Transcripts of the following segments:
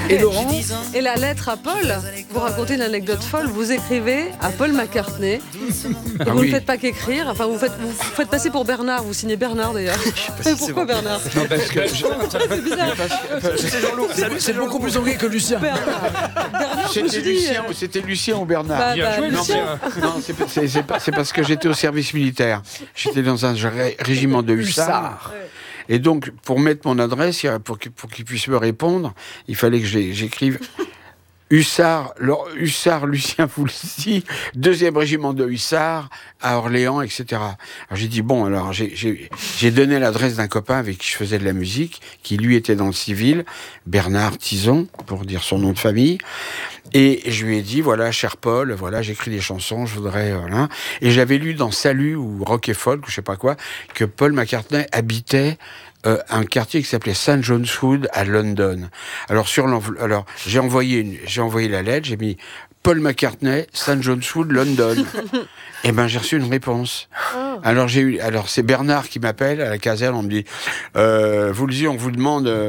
Et Laurent ? Et la lettre à Paul, vous racontez une anecdote folle, vous écrivez à Paul McCartney, et vous ne faites pas qu'écrire, enfin vous faites passer pour Bernard, vous signez Bernard d'ailleurs. Pourquoi Bernard ? Non, parce que C'est bizarre. C'est beaucoup plus anglais que Lucien. Bernard, c'était Lucien ou Bernard. Lucien. Non, c'est parce que j'étais au service militaire. J'étais dans un régiment de hussards. Et donc, pour mettre mon adresse, pour qu'il puisse me répondre, il fallait que j'écrive Hussard Lucien Foulsy, 2e régiment de hussards à Orléans, etc. Alors j'ai dit, j'ai donné l'adresse d'un copain avec qui je faisais de la musique, qui lui était dans le civil, Bernard Tison, pour dire son nom de famille. Et je lui ai dit, voilà, cher Paul, voilà, j'écris des chansons, je voudrais, voilà. Et j'avais lu dans Salut ou Rock et Folk, je sais pas quoi, que Paul McCartney habitait un quartier qui s'appelait St. John's Wood à London. Alors j'ai envoyé la lettre, j'ai mis Paul McCartney, St. John's Wood, London. Et ben j'ai reçu une réponse. Alors c'est Bernard qui m'appelle à la caserne, on me dit Voulzy, on vous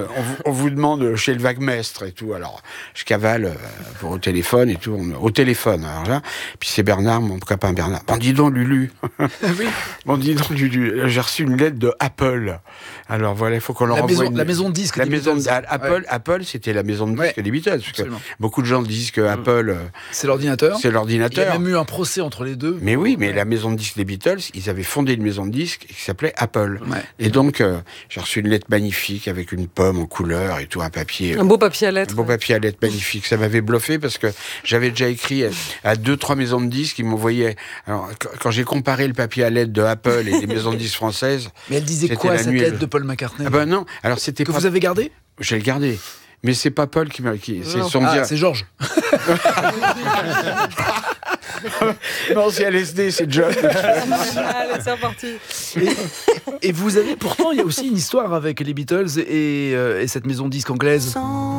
demande chez le Wagmestre et tout. Alors je cavale au téléphone et tout, au téléphone. Alors là, puis c'est Bernard, mon copain Bernard. Bon dis donc Lulu. Oui. Bon dis donc Lulu, j'ai reçu une lettre de Apple. Alors voilà, il faut qu'on leur envoie la maison de disques. Apple, c'était la maison de disques des Beatles. Parce que beaucoup de gens disent que Apple, c'est l'ordinateur. Il y a même eu un procès entre les deux. Mais oui, mais la maison de disques des Beatles, ils avaient fondé une maison de disques qui s'appelait Apple. Ouais. Et donc, j'ai reçu une lettre magnifique avec une pomme en couleur et tout, un papier. Un beau papier à lettres. Un beau papier à lettres magnifique. Ça m'avait bluffé parce que j'avais déjà écrit à 2-3 maisons de disques qui m'envoyaient. Alors, quand j'ai comparé le papier à lettres de Apple et des maisons de disques françaises. Mais elle disait quoi, cette lettre de Paul McCartney ? Ah ben non, alors c'était que vous avez gardé ? Je l'ai gardé. Mais c'est pas Paul qui c'est Georges. Non, c'est LSD, c'est John. Allez, c'est reparti. Et vous avez pourtant, il y a aussi une histoire avec les Beatles et cette maison de disques anglaise.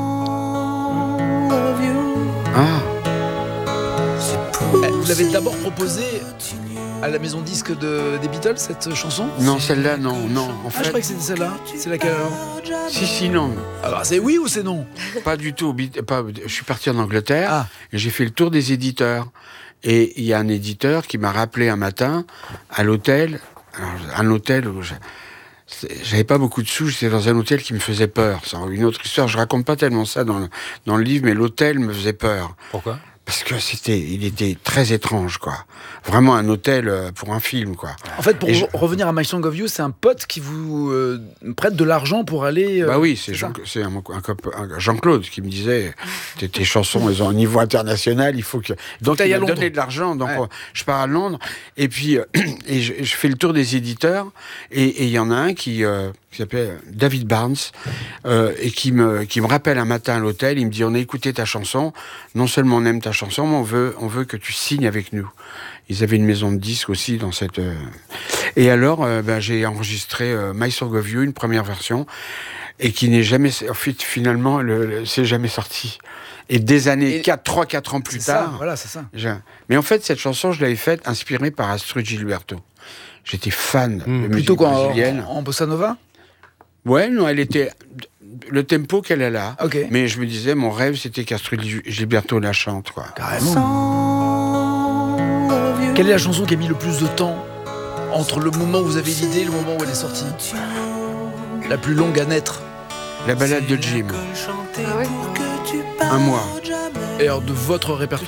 Vous l'avez d'abord proposé à la maison de disque des Beatles, cette chanson ? Non, celle-là, non. En fait... je croyais que c'était celle-là. C'est laquelle alors ? Si, non. Alors, c'est oui ou c'est non ? Pas du tout. Je suis parti en Angleterre et j'ai fait le tour des éditeurs. Et il y a un éditeur qui m'a rappelé un matin à l'hôtel. Alors, un hôtel où j'avais pas beaucoup de sous, j'étais dans un hôtel qui me faisait peur. C'est une autre histoire, je raconte pas tellement ça dans le livre, mais l'hôtel me faisait peur. Pourquoi ? Parce que il était très étrange, quoi. Vraiment un hôtel pour un film, quoi. En fait, pour revenir à My Song of You, c'est un pote qui vous prête de l'argent pour aller... Bah oui, c'est Jean-Claude qui me disait, tes chansons, elles ont un niveau international, il faut que... Donc il m'a donné de l'argent, donc je pars à Londres, et puis et je fais le tour des éditeurs, et il y en a un qui s'appelle David Barnes, et qui me rappelle un matin à l'hôtel, il me dit, on a écouté ta chanson, non seulement on aime ta chanson, mais on veut que tu signes avec nous. Ils avaient une maison de disques aussi dans cette... Et alors, j'ai enregistré My Song of You, une première version, et qui n'est jamais... Finalement, c'est jamais sorti. Et des années, 3-4 ans plus tard... Voilà, c'est ça. Mais en fait, cette chanson, je l'avais faite inspirée par Astrud Gilberto. J'étais fan de musique plutôt brésilienne. En bossa nova ? Ouais, non, elle était... Le tempo qu'elle a là. Okay. Mais je me disais, mon rêve, c'était qu'Astrud Gilberto la chante, quoi. Carrément. Quelle est la chanson qui a mis le plus de temps entre le moment où vous avez l'idée et le moment où elle est sortie ? La plus longue à naître ? La balade de Jim. Ah ouais ? Un mois. Et alors, de votre répertoire ?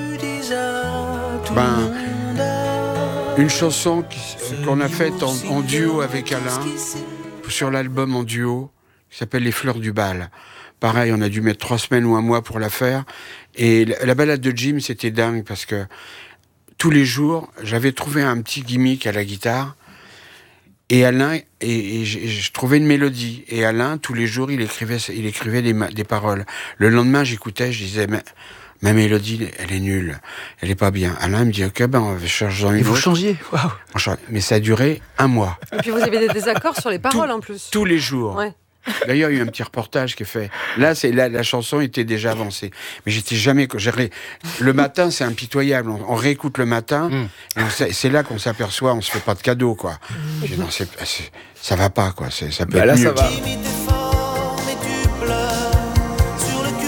Une chanson qu'on a faite en duo avec Alain, sur l'album en duo, qui s'appelle Les Fleurs du Bal. Pareil, on a dû mettre 3 semaines ou un mois pour la faire. Et la balade de Jim, c'était dingue, parce que tous les jours, j'avais trouvé un petit gimmick à la guitare, et Alain, et je trouvais une mélodie. Et Alain, tous les jours, il écrivait des paroles. Le lendemain, j'écoutais, je disais, mais ma mélodie, elle est nulle, elle est pas bien. Alain me dit, ok, on va chercher une autre. Et vous changiez, waouh. Mais ça a duré 1 mois. Et puis vous avez des désaccords sur les paroles en plus. Tous les jours. Ouais. D'ailleurs, il y a eu un petit reportage qui est fait. Là, la chanson était déjà avancée. Mais j'étais jamais... Le matin, c'est impitoyable. On réécoute le matin, et c'est là qu'on s'aperçoit, on se fait pas de cadeaux, quoi. Non, ça va pas, quoi. Ça peut être mieux. Ça va.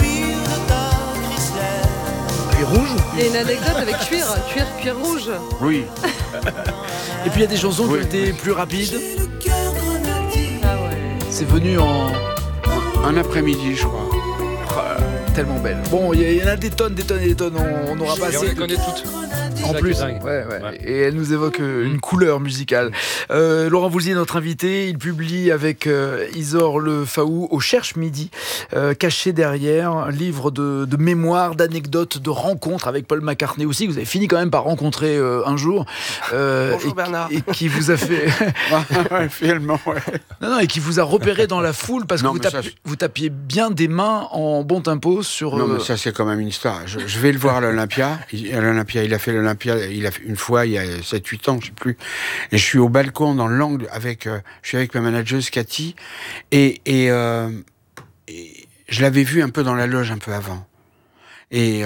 Il y a une anecdote avec cuir rouge. Oui. Et puis il y a des chansons qui ont été plus rapides. Ah ouais. C'est venu en un après-midi, je crois. Tellement belle. Bon, il y en a des tonnes, on n'aura pas Et on assez. les connaît toutes. En plus, ouais. Et elle nous évoque une couleur musicale. Laurent Voulzier est notre invité. Il publie avec Isor Le Faou au Cherche Midi, caché derrière un livre de mémoires, d'anecdotes, de rencontres avec Paul McCartney aussi, que vous avez fini quand même par rencontrer un jour. Bonjour Bernard. Et qui vous a fait... Finalement, ouais. Non, et qui vous a repéré dans la foule parce que vous tapiez bien des mains en bon tempo sur... Non, mais ça, c'est quand même une histoire. Je vais le voir à l'Olympia. Il a fait l'Olympia une fois, il y a 7-8 ans, je sais plus. Et je suis au balcon, dans l'angle, je suis avec ma manageuse, Cathy. Et je l'avais vu un peu dans la loge, un peu avant. Et...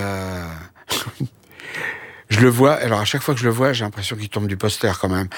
je le vois, alors à chaque fois que je le vois, j'ai l'impression qu'il tombe du poster quand même.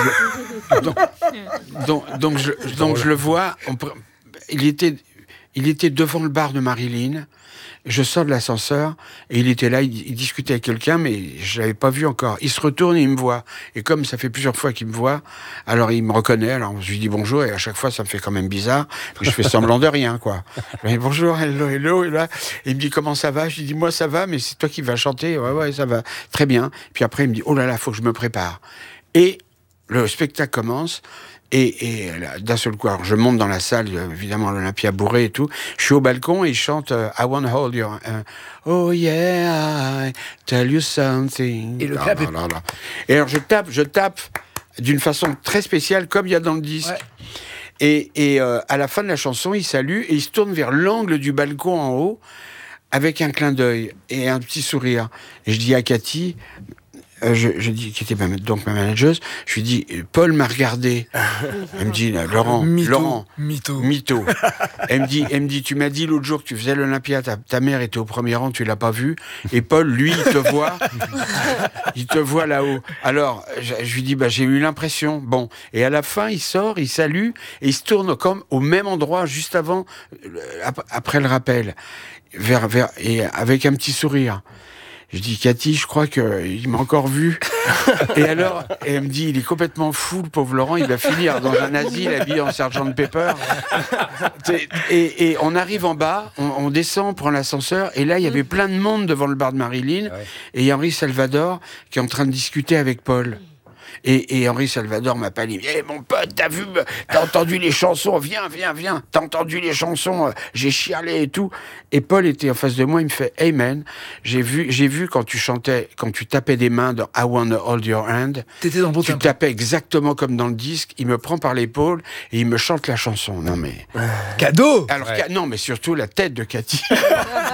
Donc je le vois, il était devant le bar de Marilyn, je sors de l'ascenseur, et il était là, il discutait avec quelqu'un, mais je l'avais pas vu encore. Il se retourne et il me voit. Et comme ça fait plusieurs fois qu'il me voit, alors il me reconnaît, alors je lui dis bonjour, et à chaque fois ça me fait quand même bizarre, mais je fais semblant de rien, quoi. Je lui dis bonjour, hello, et là, il me dit comment ça va? Je lui dis moi ça va, mais c'est toi qui vas chanter. Ouais, ça va très bien. Puis après il me dit oh là là, faut que je me prépare. Et le spectacle commence. Et là, d'un seul coup, alors je monte dans la salle, évidemment à l'Olympia bourré et tout. Je suis au balcon et il chante I Wanna Hold Your Oh yeah, I tell you something. Et le clap Et alors je tape d'une façon très spéciale, comme il y a dans le disque. Ouais. Et à la fin de la chanson, il salue et il se tourne vers l'angle du balcon en haut avec un clin d'œil et un petit sourire. Et je dis à Cathy... je dis, qui était donc ma manageuse, je lui dis, Paul m'a regardé. Elle me dit, Laurent, mytho. Elle me dit, tu m'as dit l'autre jour que tu faisais l'Olympia, ta mère était au premier rang, tu l'as pas vue. Et Paul, lui, il te voit là-haut. Alors, je lui dis, j'ai eu l'impression. Bon. Et à la fin, il sort, il salue, et il se tourne comme au même endroit, juste avant, après le rappel. Et avec un petit sourire. Je dis, Cathy, je crois qu'il m'a encore vu. Et alors, elle me dit, il est complètement fou, le pauvre Laurent, il va finir dans un asile habillé en Sgt Pepper. Et on arrive en bas, on descend, on prend l'ascenseur, et là, il y avait plein de monde devant le bar de Marilyn, et il y a Henri Salvador qui est en train de discuter avec Paul. Et Henri Salvador m'appelle, il me dit hey, mon pote, t'as entendu les chansons, viens, t'as entendu les chansons, j'ai chialé et tout. Et Paul était en face de moi, il me fait hey man, j'ai vu quand tu chantais, quand tu tapais des mains dans I Wanna Hold Your Hand, t'étais dans le bon tu tapais exactement comme dans le disque, il me prend par l'épaule et il me chante la chanson. Non mais... Cadeau. Alors, non mais surtout la tête de Cathy.